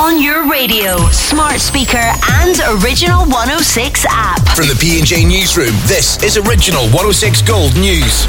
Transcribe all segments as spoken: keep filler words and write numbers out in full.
On your radio, smart speaker and Original one oh six app. From the P and J Newsroom, this is Original one oh six Gold News.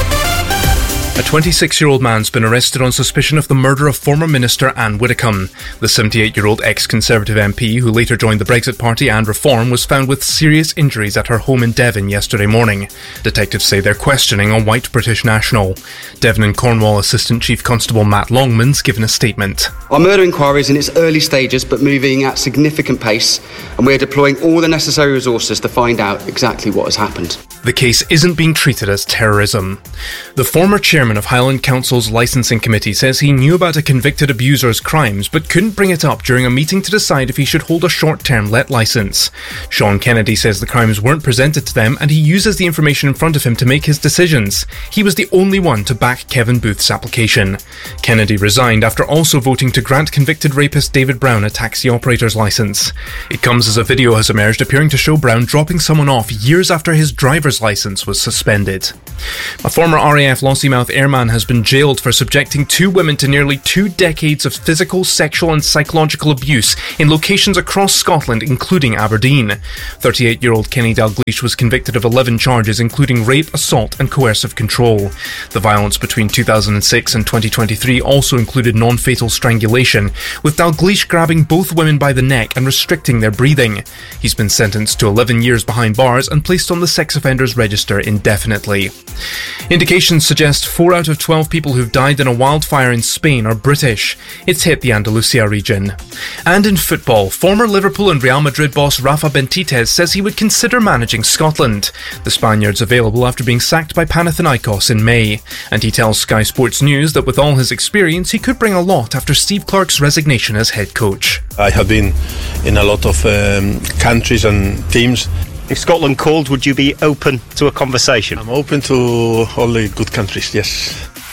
A twenty-six-year-old man's been arrested on suspicion of the murder of former Minister Anne Widdecombe. The seventy-eight-year-old ex-Conservative M P, who later joined the Brexit Party and Reform, was found with serious injuries at her home in Devon yesterday morning. Detectives say they're questioning a white British national. Devon and Cornwall Assistant Chief Constable Matt Longman's given a statement. Our murder inquiry is in its early stages but moving at significant pace, and we're deploying all the necessary resources to find out exactly what has happened. The case isn't being treated as terrorism. The former chairman of Highland Council's licensing committee says he knew about a convicted abuser's crimes but couldn't bring it up during a meeting to decide if he should hold a short-term let licence. Sean Kennedy says the crimes weren't presented to them and he uses the information in front of him to make his decisions. He was the only one to back Kevin Booth's application. Kennedy resigned after also voting to grant convicted rapist David Brown a taxi operator's licence. It comes as a video has emerged appearing to show Brown dropping someone off years after his driver's licence was suspended. A former R A F Lossiemouth airman has been jailed for subjecting two women to nearly two decades of physical, sexual and psychological abuse in locations across Scotland, including Aberdeen. thirty-eight-year-old Kenny Dalgleish was convicted of eleven charges, including rape, assault and coercive control. The violence between two thousand six and twenty twenty-three also included non-fatal strangulation, with Dalgleish grabbing both women by the neck and restricting their breathing. He's been sentenced to eleven years behind bars and placed on the sex offenders register indefinitely. Indications suggest four out of twelve people who've died in a wildfire in Spain are British. It's hit the Andalusia region. And in football, former Liverpool and Real Madrid boss Rafa Benitez says he would consider managing Scotland. The Spaniard's available after being sacked by Panathinaikos in May. And he tells Sky Sports News that with all his experience, he could bring a lot after Steve Clarke's resignation as head coach. I have been in a lot of um, countries and teams. If Scotland called, would you be open to a conversation? I'm open to all the good countries, yes.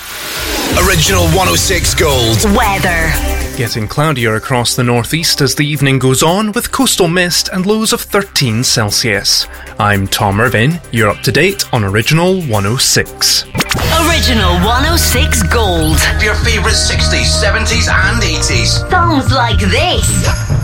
Original one oh six Gold. Weather. Getting cloudier across the northeast as the evening goes on, with coastal mist and lows of thirteen Celsius. I'm Tom Irvin. You're up to date on Original one oh six. Original one oh six Gold. Your favourite sixties, seventies and eighties. Songs like this.